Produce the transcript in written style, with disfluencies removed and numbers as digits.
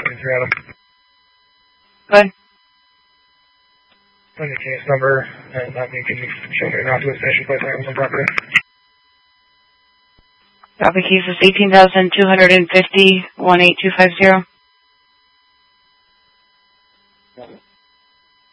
Adam. Good. On your case number, and can you show me an authorization place on property? Copy case is 18,250-18250.